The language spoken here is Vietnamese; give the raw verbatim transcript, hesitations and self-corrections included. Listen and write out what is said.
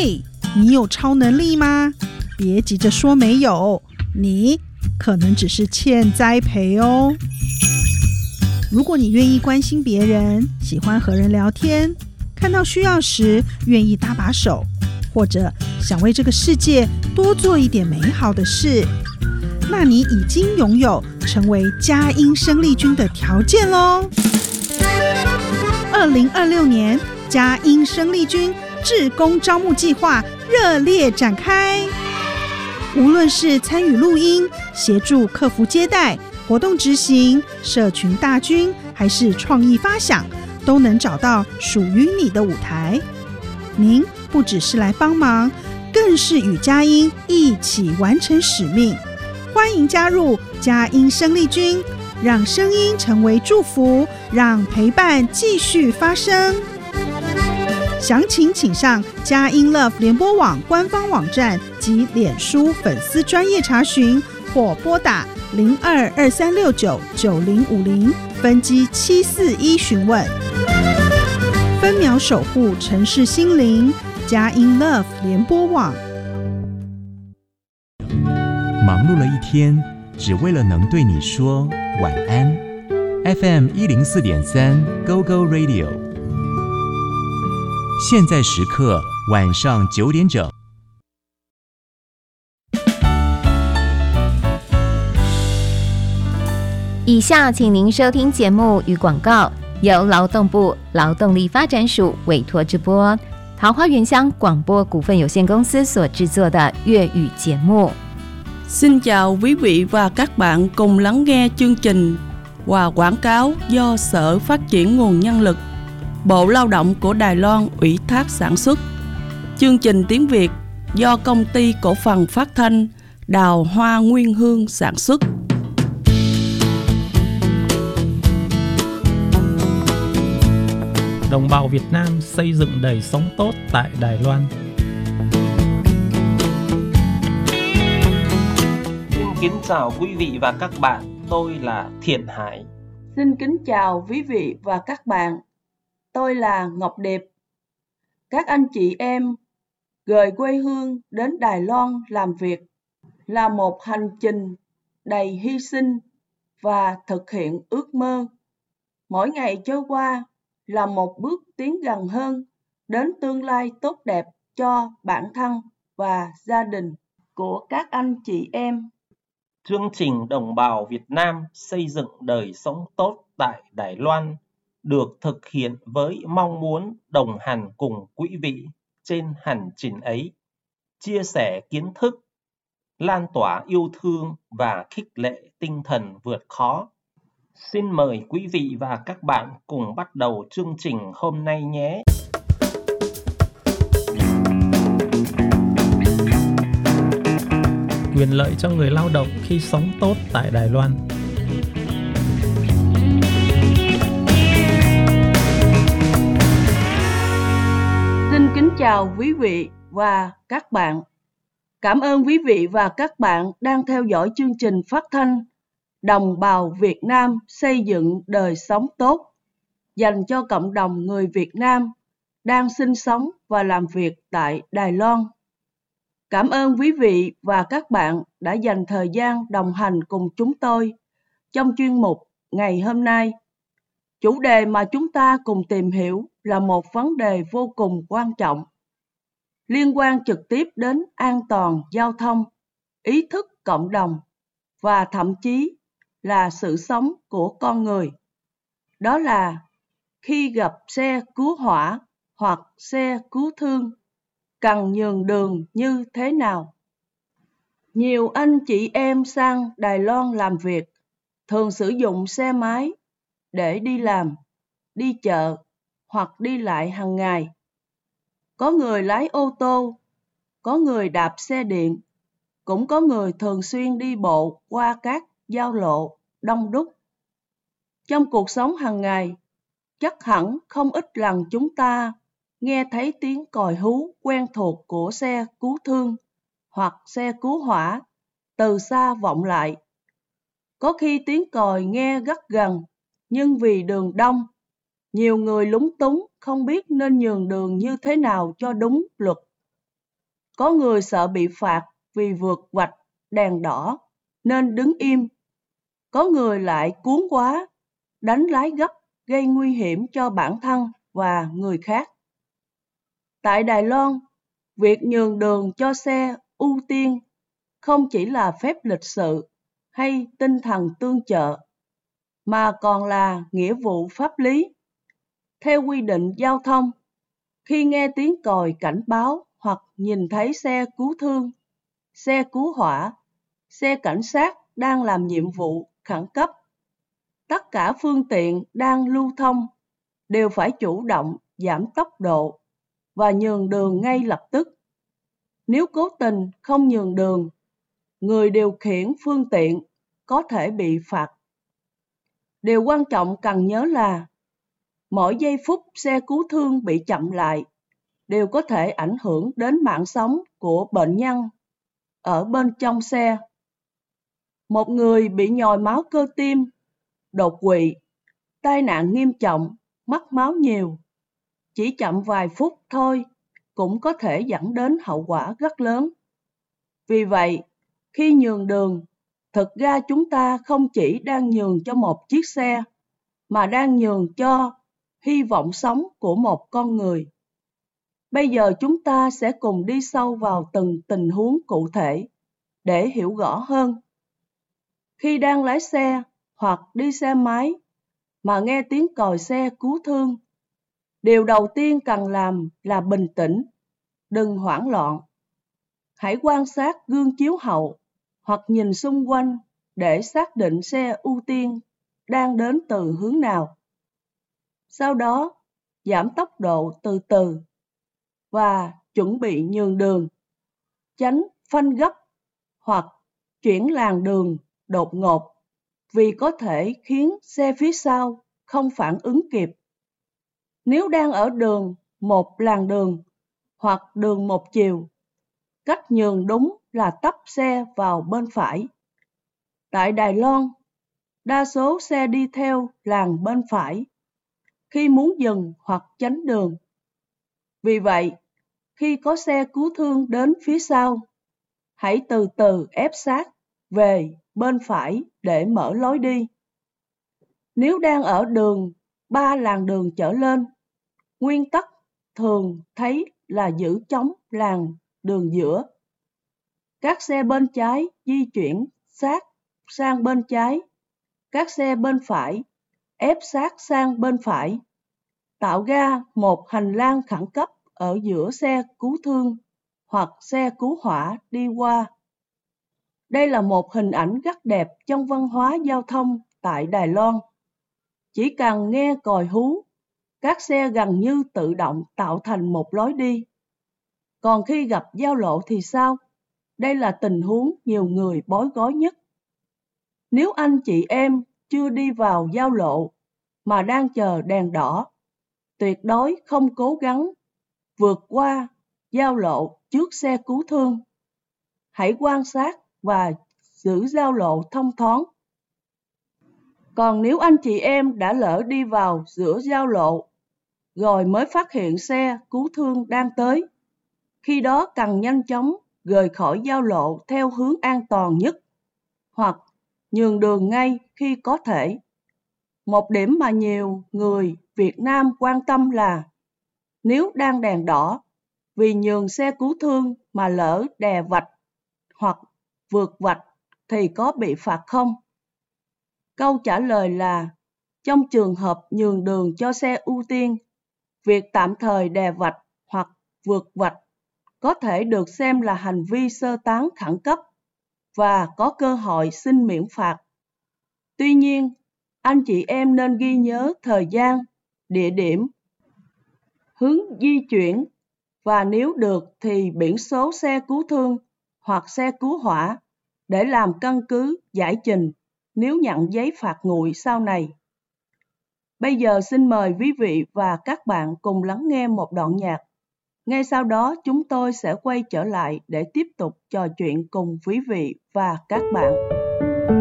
嘿，你有超能力吗？别急着说没有，你可能只是欠栽培哦。如果你愿意关心别人，喜欢和人聊天，看到需要时愿意搭把手，或者想为这个世界多做一点美好的事，那你已经拥有成为佳音生力军的条件咯。二零二六年佳音生力军志工招募计划热烈展开，无论是参与录音、协助客服接待、活动执行、社群大军，还是创意发想，都能找到属于你的舞台。您不只是来帮忙，更是与佳音一起完成使命。欢迎加入佳音生力军，让声音成为祝福，让陪伴继续发生。详情请上佳音 Love 联播网官方网站及脸书粉丝专页查询，或拨打零二二三六九九零五零分机七四一询问。分秒守护城市心灵，佳音 Love 联播网。 忙碌了一天，只为了能对你说晚安。F M 一零四点三 Go Go Radio， 现在时刻晚上九点整。 以下请您收听节目与广告，由劳动部劳动力发展署委托直播，桃花源乡广播股份有限公司所制作的粤语节目。 Xin chào quý vị và các bạn cùng lắng nghe chương trình và quảng cáo do Sở Phát triển Nguồn Nhân lực, Bộ Lao động của Đài Loan ủy thác sản xuất. Chương trình tiếng Việt do Công ty Cổ phần Phát thanh Đào Hoa Nguyên Hương sản xuất. Đồng bào Việt Nam xây dựng đời sống tốt tại Đài Loan. Kính chào quý vị và các bạn, tôi là Thiện Hải. Xin kính chào quý vị và các bạn, tôi là Ngọc Điệp. Các anh chị em rời quê hương đến Đài Loan làm việc là một hành trình đầy hy sinh và thực hiện ước mơ. Mỗi ngày trôi qua là một bước tiến gần hơn đến tương lai tốt đẹp cho bản thân và gia đình của các anh chị em. Chương trình Đồng bào Việt Nam xây dựng đời sống tốt tại Đài Loan được thực hiện với mong muốn đồng hành cùng quý vị trên hành trình ấy, chia sẻ kiến thức, lan tỏa yêu thương và khích lệ tinh thần vượt khó. Xin mời quý vị và các bạn cùng bắt đầu chương trình hôm nay nhé. Quyền lợi cho người lao động khi sống tốt tại Đài Loan. Xin kính chào quý vị và các bạn. Cảm ơn quý vị và các bạn đang theo dõi chương trình phát thanh Đồng bào Việt Nam xây dựng đời sống tốt dành cho cộng đồng người Việt Nam đang sinh sống và làm việc tại Đài Loan. Cảm ơn quý vị và các bạn đã dành thời gian đồng hành cùng chúng tôi trong chuyên mục ngày hôm nay. Chủ đề mà chúng ta cùng tìm hiểu là một vấn đề vô cùng quan trọng, liên quan trực tiếp đến an toàn giao thông, ý thức cộng đồng và thậm chí là sự sống của con người. Đó là khi gặp xe cứu hỏa hoặc xe cứu thương, cần nhường đường như thế nào. Nhiều anh chị em sang Đài Loan làm việc thường sử dụng xe máy để đi làm, đi chợ hoặc đi lại hàng ngày. Có người lái ô tô, có người đạp xe điện, cũng có người thường xuyên đi bộ qua các giao lộ đông đúc. Trong cuộc sống hàng ngày, chắc hẳn không ít lần chúng ta nghe thấy tiếng còi hú quen thuộc của xe cứu thương hoặc xe cứu hỏa từ xa vọng lại. Có khi tiếng còi nghe rất gần, nhưng vì đường đông, nhiều người lúng túng không biết nên nhường đường như thế nào cho đúng luật. Có người sợ bị phạt vì vượt vạch đèn đỏ nên đứng im. Có người lại cuống quá, đánh lái gấp gây nguy hiểm cho bản thân và người khác. Tại Đài Loan, việc nhường đường cho xe ưu tiên không chỉ là phép lịch sự hay tinh thần tương trợ, mà còn là nghĩa vụ pháp lý. Theo quy định giao thông, khi nghe tiếng còi cảnh báo hoặc nhìn thấy xe cứu thương, xe cứu hỏa, xe cảnh sát đang làm nhiệm vụ khẩn cấp, tất cả phương tiện đang lưu thông đều phải chủ động giảm tốc độ và nhường đường ngay lập tức. Nếu cố tình không nhường đường, người điều khiển phương tiện có thể bị phạt. Điều quan trọng cần nhớ là mỗi giây phút xe cứu thương bị chậm lại đều có thể ảnh hưởng đến mạng sống của bệnh nhân ở bên trong xe. Một người bị nhồi máu cơ tim, đột quỵ, tai nạn nghiêm trọng, mất máu nhiều, chỉ chậm vài phút thôi cũng có thể dẫn đến hậu quả rất lớn. Vì vậy, khi nhường đường, thực ra chúng ta không chỉ đang nhường cho một chiếc xe, mà đang nhường cho hy vọng sống của một con người. Bây giờ chúng ta sẽ cùng đi sâu vào từng tình huống cụ thể để hiểu rõ hơn. Khi đang lái xe hoặc đi xe máy mà nghe tiếng còi xe cứu thương, điều đầu tiên cần làm là bình tĩnh, đừng hoảng loạn. Hãy quan sát gương chiếu hậu hoặc nhìn xung quanh để xác định xe ưu tiên đang đến từ hướng nào. Sau đó, giảm tốc độ từ từ và chuẩn bị nhường đường, tránh phanh gấp hoặc chuyển làn đường đột ngột vì có thể khiến xe phía sau không phản ứng kịp. Nếu đang ở đường một làn đường hoặc đường một chiều, cách nhường đúng là tấp xe vào bên phải. Tại Đài Loan, đa số xe đi theo làn bên phải khi muốn dừng hoặc tránh đường. Vì vậy, khi có xe cứu thương đến phía sau, hãy từ từ ép sát về bên phải để mở lối đi. Nếu đang ở đường ba làn đường trở lên, nguyên tắc thường thấy là giữ trống làn đường giữa. Các xe bên trái di chuyển sát sang bên trái, các xe bên phải ép sát sang bên phải, tạo ra một hành lang khẩn cấp ở giữa xe cứu thương hoặc xe cứu hỏa đi qua. Đây là một hình ảnh rất đẹp trong văn hóa giao thông tại Đài Loan. Chỉ cần nghe còi hú, các xe gần như tự động tạo thành một lối đi. Còn khi gặp giao lộ thì sao? Đây là tình huống nhiều người bối rối nhất. Nếu anh chị em chưa đi vào giao lộ mà đang chờ đèn đỏ, tuyệt đối không cố gắng vượt qua giao lộ trước xe cứu thương. Hãy quan sát và giữ giao lộ thông thoáng. Còn nếu anh chị em đã lỡ đi vào giữa giao lộ, rồi mới phát hiện xe cứu thương đang tới, khi đó cần nhanh chóng rời khỏi giao lộ theo hướng an toàn nhất, hoặc nhường đường ngay khi có thể. Một điểm mà nhiều người Việt Nam quan tâm là nếu đang đèn đỏ, vì nhường xe cứu thương mà lỡ đè vạch hoặc vượt vạch thì có bị phạt không? Câu trả lời là trong trường hợp nhường đường cho xe ưu tiên, việc tạm thời đè vạch hoặc vượt vạch có thể được xem là hành vi sơ tán khẩn cấp và có cơ hội xin miễn phạt. Tuy nhiên, anh chị em nên ghi nhớ thời gian, địa điểm, hướng di chuyển và nếu được thì biển số xe cứu thương hoặc xe cứu hỏa để làm căn cứ giải trình nếu nhận giấy phạt nguội sau này. Bây giờ xin mời quý vị và các bạn cùng lắng nghe một đoạn nhạc. Ngay sau đó chúng tôi sẽ quay trở lại để tiếp tục trò chuyện cùng quý vị và các bạn.